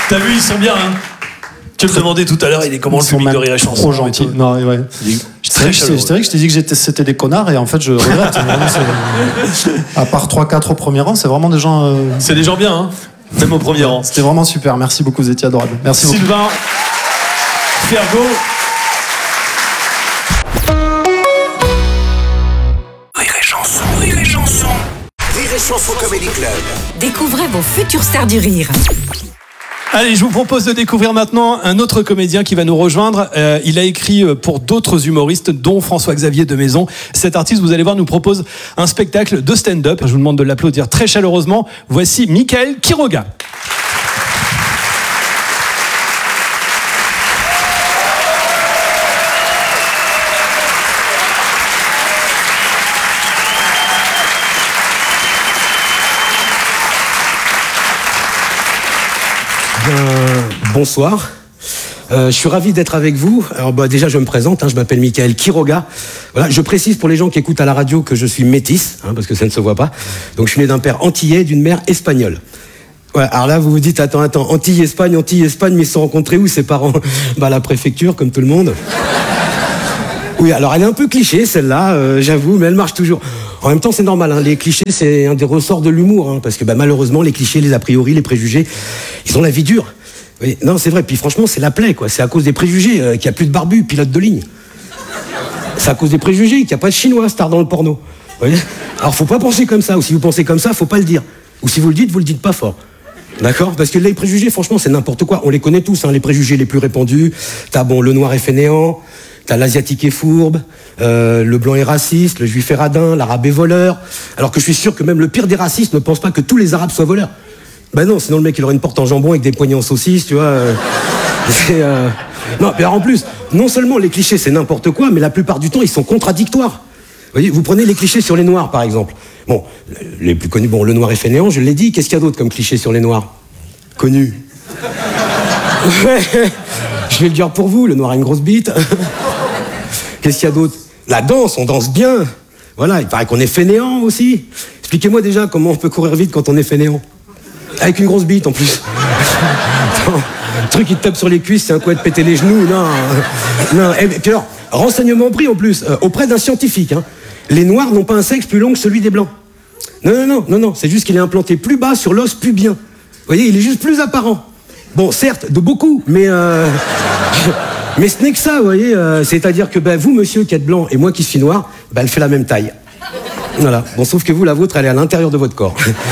T'as vu, ils sont bien, hein. Tu me demandais tout à l'heure, il est comment le public de Rire et Chanson. Trop gentil. Non, ouais. C'est vrai que je t'ai dit que c'était des connards et en fait je regrette. À part 3-4 au premier rang, c'est vraiment des gens. C'est des gens bien, hein. Même au premier rang. C'était vraiment super. Merci beaucoup, vous étiez adorables. Merci beaucoup. Sylvain, Fergo. Rire et Chanson, Rire et Chanson. Rire et Chanson Comedy Club. Découvrez vos futures stars du rire. Allez, je vous propose de découvrir maintenant un autre comédien qui va nous rejoindre. Il a écrit pour d'autres humoristes, dont François-Xavier de Maison. Cet artiste, vous allez voir, nous propose un spectacle de stand-up. Je vous demande de l'applaudir très chaleureusement. Voici Michael Quiroga. Bonsoir, je suis ravi d'être avec vous. Alors déjà je me présente, je m'appelle Michael Quiroga. Voilà, je précise pour les gens qui écoutent à la radio que je suis métis, parce que ça ne se voit pas. Donc je suis né d'un père antillais, d'une mère espagnole. Ouais, alors là vous vous dites attends, Antille-Espagne, mais ils se sont rencontrés où ses parents? À la préfecture comme tout le monde. Oui, alors elle est un peu cliché celle-là, j'avoue, mais elle marche toujours. En même temps, c'est normal, les clichés, c'est un des ressorts de l'humour, parce que malheureusement, les clichés, les a priori, les préjugés, ils ont la vie dure. Oui, non, c'est vrai, puis franchement, c'est la plaie, quoi. C'est à cause des préjugés qu'il n'y a plus de barbus, pilote de ligne. C'est à cause des préjugés qu'il n'y a pas de Chinois star dans le porno. Vous voyez ? Alors, faut pas penser comme ça, ou si vous pensez comme ça, faut pas le dire. Ou si vous le dites pas fort. D'accord ? Parce que les préjugés, franchement, c'est n'importe quoi. On les connaît tous, les préjugés les plus répandus. T'as, le noir est fainéant. T'as l'asiatique est fourbe, le blanc est raciste, le juif est radin, l'arabe est voleur. Alors que je suis sûr que même le pire des racistes ne pense pas que tous les arabes soient voleurs. Non, sinon le mec il aurait une porte en jambon avec des poignets en saucisse, tu vois. Non, mais en plus, non seulement les clichés c'est n'importe quoi, mais la plupart du temps ils sont contradictoires. Vous voyez, vous prenez les clichés sur les noirs par exemple. Bon, les plus connus, le noir est fainéant, je l'ai dit. Qu'est-ce qu'il y a d'autre comme cliché sur les noirs? Connus. Je vais le dire pour vous, le noir a une grosse bite. Qu'est-ce qu'il y a d'autre? La danse, on danse bien. Voilà, il paraît qu'on est fainéant aussi. Expliquez-moi déjà comment on peut courir vite quand on est fainéant. Avec une grosse bite en plus. Le truc qui te tape sur les cuisses, c'est un coup de péter les genoux. Non. Et puis alors, renseignement pris en plus, auprès d'un scientifique. Les noirs n'ont pas un sexe plus long que celui des blancs. Non, c'est juste qu'il est implanté plus bas sur l'os pubien. Vous voyez, il est juste plus apparent. Bon, certes, de beaucoup, mais mais ce n'est que ça, vous voyez. C'est-à-dire que vous, monsieur, qui êtes blanc, et moi qui suis noir, elle fait la même taille. Voilà. Bon, sauf que vous, la vôtre, elle est à l'intérieur de votre corps.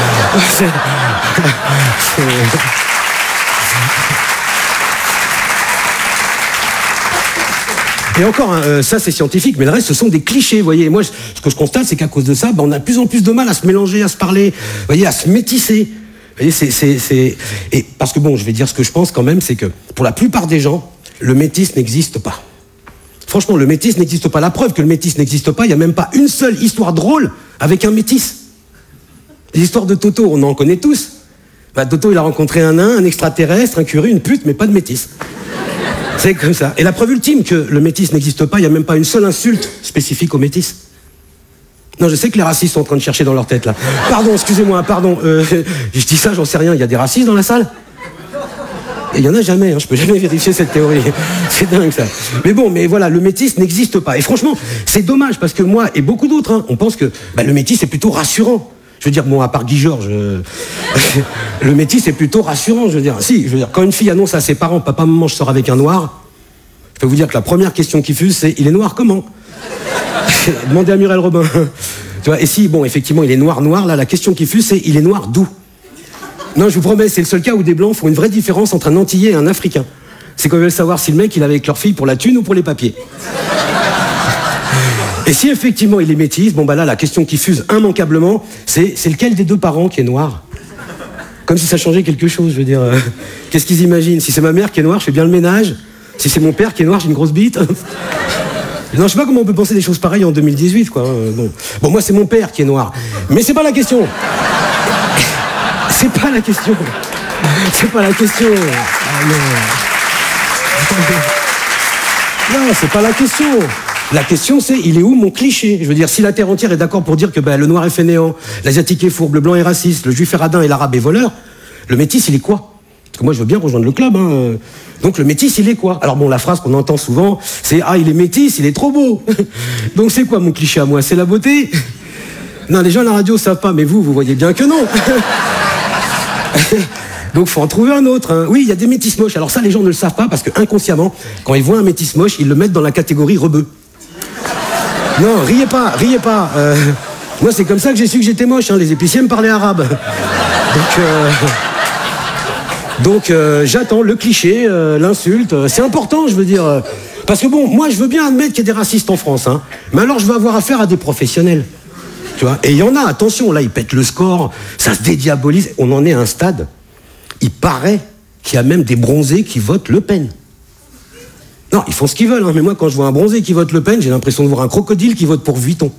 Et encore, ça c'est scientifique, mais le reste, ce sont des clichés, vous voyez. Et moi, ce que je constate, c'est qu'à cause de ça, on a de plus en plus de mal à se mélanger, à se parler, vous voyez, à se métisser. Vous voyez, Et parce que je vais dire ce que je pense quand même, c'est que pour la plupart des gens, le métis n'existe pas. Franchement, le métis n'existe pas. La preuve que le métis n'existe pas, il n'y a même pas une seule histoire drôle avec un métis. Les histoires de Toto, on en connaît tous. Toto, il a rencontré un nain, un extraterrestre, un curé, une pute, mais pas de métis. C'est comme ça. Et la preuve ultime que le métis n'existe pas, il n'y a même pas une seule insulte spécifique au métis. Non, je sais que les racistes sont en train de chercher dans leur tête, là. Pardon, excusez-moi, je dis ça, j'en sais rien. Il y a des racistes dans la salle? Et il n'y en a jamais, je peux jamais vérifier cette théorie. C'est dingue, ça. Mais voilà, le métis n'existe pas. Et franchement, c'est dommage, parce que moi et beaucoup d'autres, on pense que le métis est plutôt rassurant. Je veux dire, à part Guy Georges, le métis est plutôt rassurant, je veux dire. Quand une fille annonce à ses parents, papa, maman, je sors avec un noir, je peux vous dire que la première question qui fuse, c'est, il est noir comment? Demandez à Muriel Robin. Tu vois, et si, effectivement, il est noir, là, la question qui fuse, c'est, il est noir d'où? Non, je vous promets, c'est le seul cas où des blancs font une vraie différence entre un Antillais et un Africain. C'est quand ils veulent savoir si le mec, il est avec leur fille pour la thune ou pour les papiers. Et si effectivement il est métis, là, la question qui fuse immanquablement, c'est lequel des deux parents qui est noir? Comme si ça changeait quelque chose, je veux dire. Qu'est-ce qu'ils imaginent? Si c'est ma mère qui est noire, je fais bien le ménage. Si c'est mon père qui est noir, j'ai une grosse bite. Non, je sais pas comment on peut penser des choses pareilles en 2018, quoi. Bon, moi, c'est mon père qui est noir. Mais c'est pas la question. C'est pas la question. C'est pas la question. Ah, non, c'est pas la question. La question, c'est, il est où mon cliché? Je veux dire, si la terre entière est d'accord pour dire que le noir est fainéant, l'asiatique est fourbe, le blanc est raciste, le juif est radin et l'arabe est voleur, le métis, il est quoi? que moi je veux bien rejoindre le club. Hein. Donc le métis, il est quoi? Alors bon, la phrase qu'on entend souvent, c'est « Ah, il est métis, il est trop beau !» Donc c'est quoi mon cliché à moi? C'est la beauté? Non, les gens à la radio savent pas, mais vous voyez bien que non. Donc faut en trouver un autre. Hein. Oui, il y a des métis moches. Alors ça, les gens ne le savent pas parce que inconsciemment, quand ils voient un métis moche, ils le mettent dans la catégorie rebeu. Non, riez pas. Moi, c'est comme ça que j'ai su que j'étais moche. Hein. Les épiciers me parlaient arabe. Donc j'attends le cliché, l'insulte. C'est important, je veux dire. Parce que bon, moi, je veux bien admettre qu'il y a des racistes en France. Hein. Mais alors, je veux avoir affaire à des professionnels. Tu vois? Et il y en a, attention, là, ils pètent le score, ça se dédiabolise. On en est à un stade. Il paraît qu'il y a même des bronzés qui votent Le Pen. Non, ils font ce qu'ils veulent, hein, mais moi, quand je vois un bronzé qui vote Le Pen, j'ai l'impression de voir un crocodile qui vote pour Vuitton.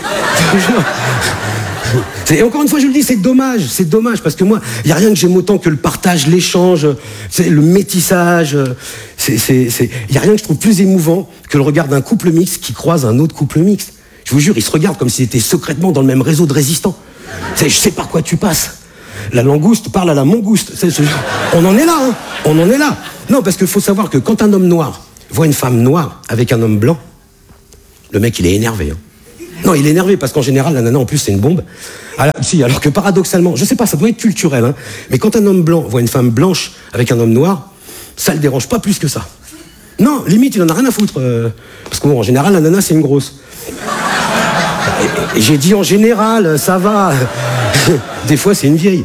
Et encore une fois, je le dis, c'est dommage, parce que moi, il n'y a rien que j'aime autant que le partage, l'échange, le métissage. Il n'y a rien que je trouve plus émouvant que le regard d'un couple mixte qui croise un autre couple mixte. Je vous jure, ils se regardent comme s'ils étaient secrètement dans le même réseau de résistants. Je sais par quoi tu passes. La langouste parle à la mangouste. On en est là, hein. On en est là. Non, parce qu'il faut savoir que quand un homme noir voit une femme noire avec un homme blanc, le mec, il est énervé. Hein. Non, il est énervé parce qu'en général, la nana, en plus, c'est une bombe. Alors que paradoxalement, je sais pas, ça doit être culturel, hein, mais quand un homme blanc voit une femme blanche avec un homme noir, ça le dérange pas plus que ça. Non, limite, il en a rien à foutre. Parce qu'en général, la nana, c'est une grosse. Et j'ai dit en général, ça va. Des fois, c'est une vieille.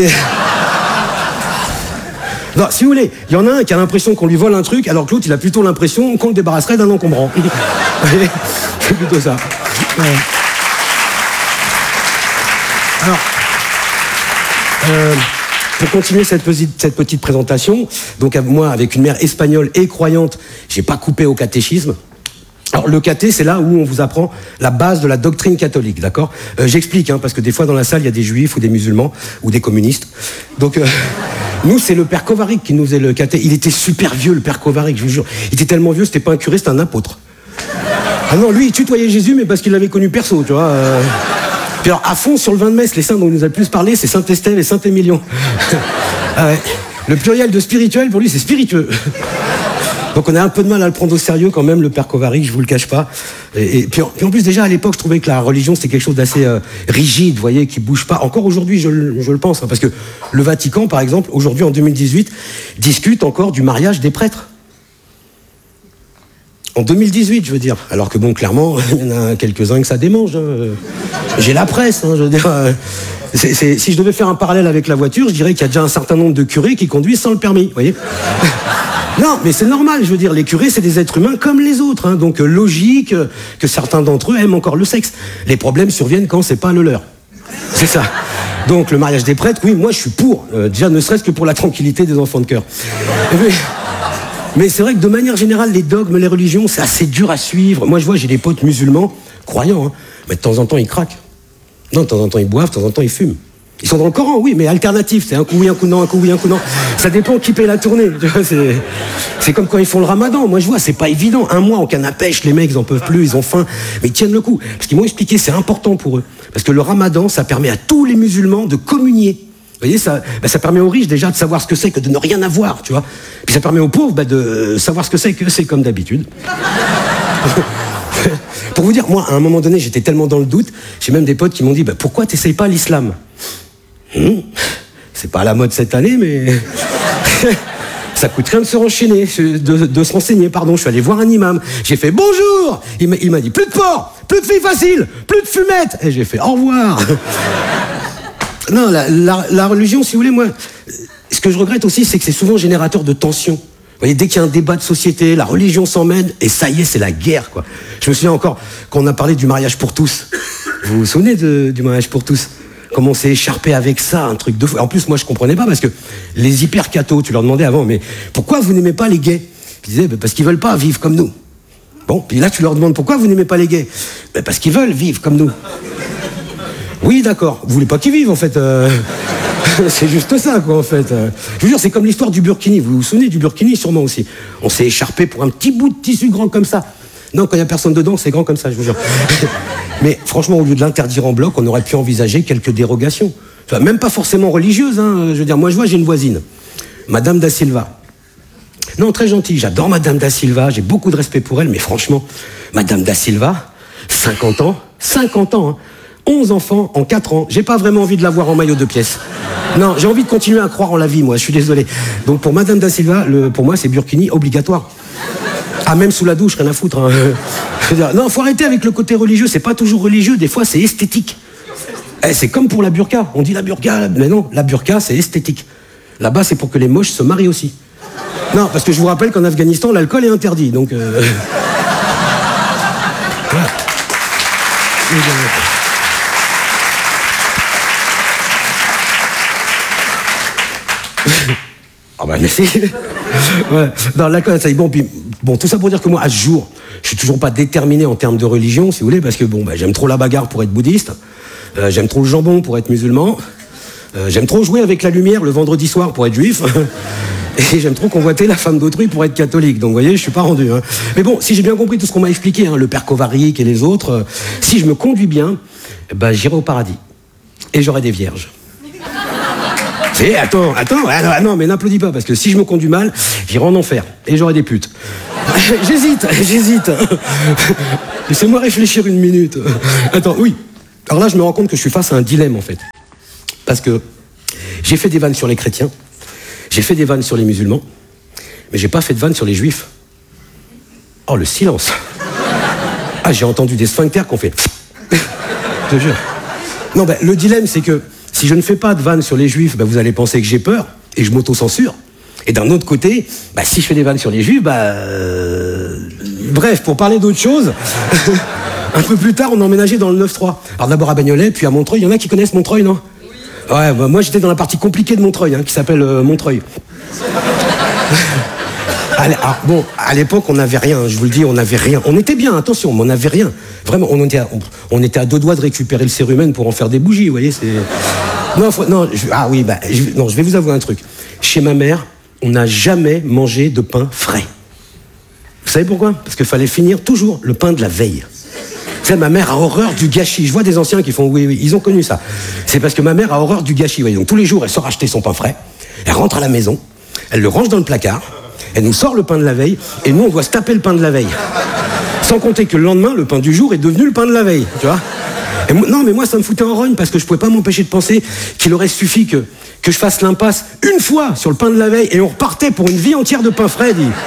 Non, si vous voulez, il y en a un qui a l'impression qu'on lui vole un truc, alors que l'autre, il a plutôt l'impression qu'on le débarrasserait d'un encombrant. C'est plutôt ça. Ouais. Alors, pour continuer cette petite présentation, donc moi, avec une mère espagnole et croyante, j'ai pas coupé au catéchisme. Alors le caté, c'est là où on vous apprend la base de la doctrine catholique, d'accord? J'explique, hein, parce que des fois dans la salle, il y a des juifs ou des musulmans ou des communistes. Donc nous, c'est le père Kovarik qui nous faisait le caté. Il était super vieux, le père Kovarik, je vous jure. Il était tellement vieux, c'était pas un curé, c'était un apôtre. Ah non, lui, il tutoyait Jésus, mais parce qu'il l'avait connu perso, tu vois. Puis alors, à fond, sur le vin de messe, les saints dont il nous a le plus parlé, c'est Saint-Estève et Saint-Émilion. Ah ouais. Le pluriel de spirituel, pour lui, c'est spiritueux. Donc on a un peu de mal à le prendre au sérieux quand même, le père Kovarik, je vous le cache pas. Et puis en plus, déjà à l'époque, je trouvais que la religion, c'était quelque chose d'assez rigide, vous voyez, qui bouge pas. Encore aujourd'hui, je le pense, hein, parce que le Vatican, par exemple, aujourd'hui, en 2018, discute encore du mariage des prêtres. En 2018, je veux dire. Alors que bon, clairement, il y en a quelques-uns que ça démange. Hein. J'ai la presse, hein, je veux dire. Si je devais faire un parallèle avec la voiture, je dirais qu'il y a déjà un certain nombre de curés qui conduisent sans le permis, vous voyez. Non, mais c'est normal, je veux dire, les curés, c'est des êtres humains comme les autres, hein, donc logique que certains d'entre eux aiment encore le sexe. Les problèmes surviennent quand c'est pas le leur. C'est ça. Donc le mariage des prêtres, oui, moi je suis pour, déjà ne serait-ce que pour la tranquillité des enfants de cœur. Mais c'est vrai que de manière générale, les dogmes, les religions, c'est assez dur à suivre. Moi je vois, j'ai des potes musulmans, croyants, hein, mais de temps en temps ils craquent. Non, de temps en temps ils boivent, de temps en temps ils fument. Ils sont dans le Coran, oui, mais alternatif, c'est un coup oui, un coup non, un coup oui, un coup non. Ça dépend qui paie la tournée. C'est comme quand ils font le ramadan. Moi, je vois, c'est pas évident. Un mois en canne à pêche, les mecs, ils en peuvent plus, ils ont faim, mais ils tiennent le coup. Parce qu'ils m'ont expliqué, c'est important pour eux. Parce que le ramadan, ça permet à tous les musulmans de communier. Vous voyez, ça permet aux riches déjà de savoir ce que c'est que de ne rien avoir, tu vois. Puis ça permet aux pauvres de savoir ce que c'est comme d'habitude. Pour vous dire, moi, à un moment donné, j'étais tellement dans le doute, j'ai même des potes qui m'ont dit, pourquoi t'essayes pas l'islam? C'est pas à la mode cette année, mais ça coûte rien de se renseigner, de se renseigner, pardon. Je suis allé voir un imam, j'ai fait bonjour. Il m'a dit plus de porc, plus de filles faciles, plus de fumettes. Et j'ai fait au revoir. Non, la religion, si vous voulez, moi, ce que je regrette aussi, c'est que c'est souvent générateur de tensions. Vous voyez, dès qu'il y a un débat de société, la religion s'emmène, et ça y est, c'est la guerre, quoi. Je me souviens encore, quand on a parlé du mariage pour tous. Vous vous souvenez du mariage pour tous? Comment on s'est écharpé avec ça, un truc de fou. En plus, moi, je comprenais pas, parce que les hyper-cathos, tu leur demandais avant, mais pourquoi vous n'aimez pas les gays? Ils disaient, parce qu'ils veulent pas vivre comme nous. Bon, puis là, tu leur demandes, pourquoi vous n'aimez pas les gays? Parce qu'ils veulent vivre comme nous. Oui, d'accord. Vous voulez pas qu'ils vivent, en fait. C'est juste ça, quoi, en fait. Je vous jure, c'est comme l'histoire du burkini. Vous vous souvenez du burkini, sûrement aussi. On s'est écharpé pour un petit bout de tissu grand comme ça. Non, quand il n'y a personne dedans, c'est grand comme ça, je vous jure. Mais franchement, au lieu de l'interdire en bloc, on aurait pu envisager quelques dérogations. Enfin, même pas forcément religieuses, hein. Je veux dire, moi, je vois, j'ai une voisine. Madame da Silva. Non, très gentille, j'adore Madame da Silva, j'ai beaucoup de respect pour elle, mais franchement, Madame da Silva, 50 ans, hein, 11 enfants en 4 ans, j'ai pas vraiment envie de la voir en maillot de pièces. Non, j'ai envie de continuer à croire en la vie, moi, je suis désolé. Donc pour Madame da Silva, pour moi, c'est burkini obligatoire. Ah, même sous la douche, rien à foutre. Hein. Je veux dire, non, faut arrêter avec le côté religieux, c'est pas toujours religieux, des fois c'est esthétique. C'est comme pour la burqa, on dit la burqa, mais non, la burqa c'est esthétique. Là-bas, c'est pour que les moches se marient aussi. Non, parce que je vous rappelle qu'en Afghanistan, l'alcool est interdit, donc... Voilà. Ah bah merci. Ouais. Non, l'alcool, ça y est, bon, tout ça pour dire que moi, à ce jour, je suis toujours pas déterminé en termes de religion, si vous voulez, parce que bon, j'aime trop la bagarre pour être bouddhiste, j'aime trop le jambon pour être musulman, j'aime trop jouer avec la lumière le vendredi soir pour être juif. Et j'aime trop convoiter la femme d'autrui pour être catholique. Donc vous voyez, je suis pas rendu. Hein. Mais bon, si j'ai bien compris tout ce qu'on m'a expliqué, hein, le père Kovarik et les autres, si je me conduis bien, j'irai au paradis. Et j'aurai des vierges. Attends, non, mais n'applaudis pas, parce que si je me conduis mal, j'irai en enfer. Et j'aurai des putes. J'hésite. Laissez-moi réfléchir une minute. Attends, oui. Alors là, je me rends compte que je suis face à un dilemme, en fait. Parce que j'ai fait des vannes sur les chrétiens. J'ai fait des vannes sur les musulmans, mais j'ai pas fait de vannes sur les juifs. Oh, le silence. Ah, j'ai entendu des sphincters qu'on fait... Je te jure. Non, le dilemme, c'est que si je ne fais pas de vannes sur les juifs, vous allez penser que j'ai peur, et je m'auto-censure. Et d'un autre côté, si je fais des vannes sur les juifs, bref, pour parler d'autre chose... Un peu plus tard, on a emménagé dans le 9-3. Alors d'abord à Bagnolet, puis à Montreuil. Il y en a qui connaissent Montreuil, non ? Ouais, moi j'étais dans la partie compliquée de Montreuil, qui s'appelle Montreuil. Alors, bon, à l'époque, on n'avait rien, je vous le dis, on n'avait rien. On était bien, attention, mais on n'avait rien. Vraiment, on était à 2 doigts de récupérer le cérumen pour en faire des bougies, vous voyez, c'est... Je vais vous avouer un truc. Chez ma mère, on n'a jamais mangé de pain frais. Vous savez pourquoi ? Parce qu'il fallait finir toujours le pain de la veille. Tu sais, ma mère a horreur du gâchis. Je vois des anciens qui font oui, ils ont connu ça. C'est parce que ma mère a horreur du gâchis. Voyez. Donc tous les jours, elle sort acheter son pain frais. Elle rentre à la maison, elle le range dans le placard, elle nous sort le pain de la veille, et nous, on doit se taper le pain de la veille. Sans compter que le lendemain, le pain du jour est devenu le pain de la veille, tu vois. Non, mais moi, ça me foutait en rogne, parce que je pouvais pas m'empêcher de penser qu'il aurait suffi que je fasse l'impasse une fois sur le pain de la veille, et on repartait pour une vie entière de pain frais, dit.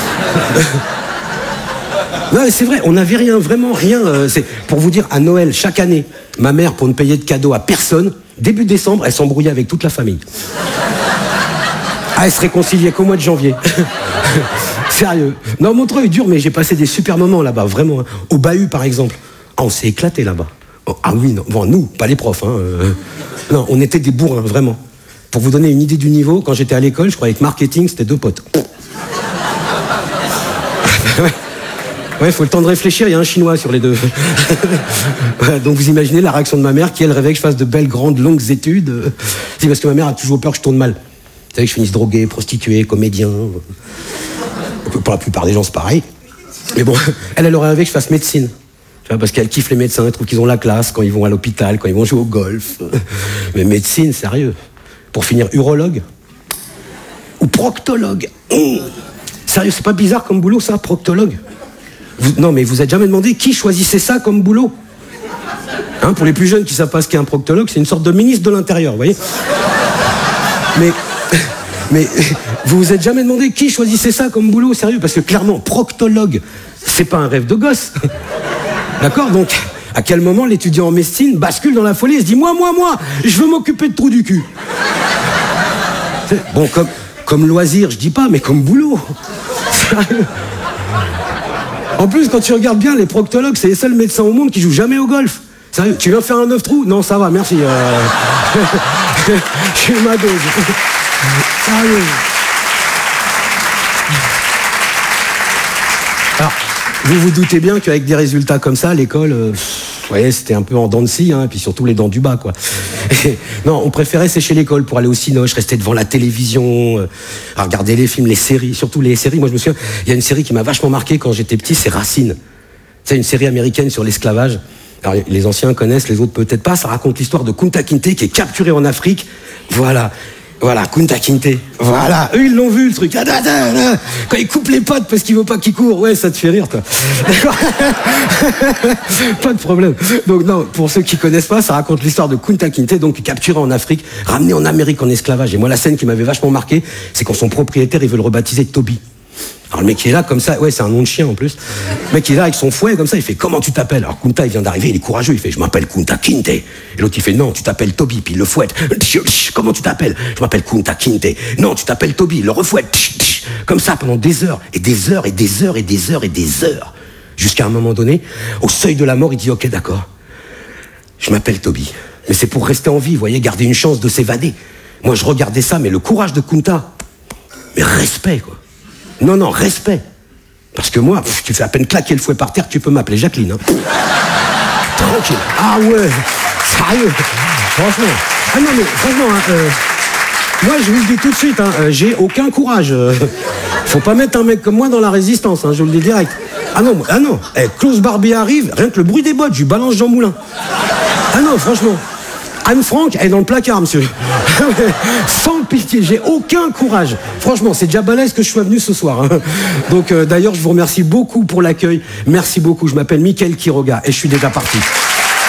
Non, c'est vrai, on n'avait rien, vraiment rien. C'est pour vous dire, à Noël, chaque année, ma mère, pour ne payer de cadeaux à personne, début décembre, elle s'embrouillait avec toute la famille. Ah, elle se réconciliait qu'au mois de janvier. Sérieux. Non, Montreuil est dur, mais j'ai passé des super moments là-bas, vraiment. Au Bahut, par exemple. Ah, on s'est éclaté là-bas. Ah oui, non, bon, nous, pas les profs. Non, on était des bourrins, vraiment. Pour vous donner une idée du niveau, quand j'étais à l'école, je croyais que marketing, c'était 2 potes. Ouais, faut le temps de réfléchir, il y a un chinois sur les deux. Donc vous imaginez la réaction de ma mère qui, elle, rêvait que je fasse de belles, grandes, longues études. C'est parce que ma mère a toujours peur que je tourne mal. Vous savez que je finisse drogué, prostitué, comédien. Pour la plupart des gens, c'est pareil. Mais bon, elle aurait rêvé que je fasse médecine. Tu vois, parce qu'elle kiffe les médecins, elle trouve qu'ils ont la classe quand ils vont à l'hôpital, quand ils vont jouer au golf. Mais médecine, sérieux. Pour finir, urologue. Ou proctologue. Sérieux, c'est pas bizarre comme boulot, ça, proctologue ? Non, mais vous êtes jamais demandé qui choisissait ça comme boulot ? Pour les plus jeunes qui savent pas ce qu'est un proctologue, c'est une sorte de ministre de l'Intérieur, vous voyez ? Mais vous vous êtes jamais demandé qui choisissait ça comme boulot, sérieux ? Parce que clairement, proctologue, c'est pas un rêve de gosse. D'accord ? Donc, à quel moment l'étudiant en médecine bascule dans la folie et se dit « Moi, je veux m'occuper de trous du cul ». Bon, comme loisir, je dis pas, mais comme boulot. Sérieux ? En plus, quand tu regardes bien, les proctologues, c'est les seuls médecins au monde qui jouent jamais au golf. Sérieux, tu viens faire un 9 trous ? Non, ça va, merci. J'ai eu ma dose. Sérieux. Alors, vous vous doutez bien qu'avec des résultats comme ça, l'école, vous voyez, c'était un peu en dents de scie, et puis surtout les dents du bas, quoi. Non, on préférait sécher l'école pour aller au cinoche, rester devant la télévision, à regarder les films, les séries, surtout les séries. Moi, je me souviens, il y a une série qui m'a vachement marqué quand j'étais petit, c'est Racine. C'est une série américaine sur l'esclavage. Alors, les anciens connaissent, les autres peut-être pas. Ça raconte l'histoire de Kunta Kinte qui est capturé en Afrique. Voilà. Voilà, Kunta Kinte. Voilà, eux ils l'ont vu le truc. Quand il coupe les pattes parce qu'il veut pas qu'il court, ouais, ça te fait rire, toi. D'accord. Pas de problème. Donc non, pour ceux qui connaissent pas, ça raconte l'histoire de Kunta Kinte, donc capturé en Afrique, ramené en Amérique en esclavage. Et moi, la scène qui m'avait vachement marqué, c'est quand son propriétaire, il veut le rebaptiser Toby. Alors le mec qui est là comme ça, ouais, c'est un nom de chien en plus. Le mec qui est là avec son fouet comme ça, il fait comment tu t'appelles? Alors Kunta il vient d'arriver, il est courageux, il fait je m'appelle Kunta Kinte. Et l'autre il fait non, tu t'appelles Toby, puis il le fouette. Comment tu t'appelles? Je m'appelle Kunta Kinte. Non, tu t'appelles Toby, il le refouette. Comme ça pendant des heures et des heures et des heures et des heures et des heures. Jusqu'à un moment donné, au seuil de la mort, il dit ok d'accord, je m'appelle Toby. Mais c'est pour rester en vie, vous voyez, garder une chance de s'évader. Moi je regardais ça, mais le courage de Kunta, mais respect quoi. Non, respect. Parce que moi, tu fais à peine claquer le fouet par terre, tu peux m'appeler Jacqueline. Hein. Tranquille. Ah ouais, sérieux. Franchement. Ah non, mais franchement, moi je vous le dis tout de suite, j'ai aucun courage. Faut pas mettre un mec comme moi dans la résistance, je vous le dis direct. Ah non. Klaus Barbie arrive, rien que le bruit des bottes, je lui balance Jean Moulin. Ah non, franchement. Anne Frank, elle est dans le placard, monsieur. Sans pitié, j'ai aucun courage. Franchement, c'est déjà balèze que je sois venu ce soir. Donc, d'ailleurs, je vous remercie beaucoup pour l'accueil. Merci beaucoup. Je m'appelle Mickaël Quiroga et je suis déjà parti.